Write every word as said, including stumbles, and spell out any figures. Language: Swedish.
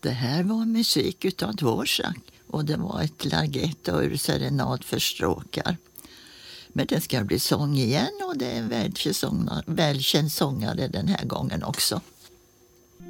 Det här var musik utav Dvorak och det var ett larghetto ur Serenad för stråkar. Men det ska bli sång igen och det är en välkänd sångare, välkänd sångare den här gången också.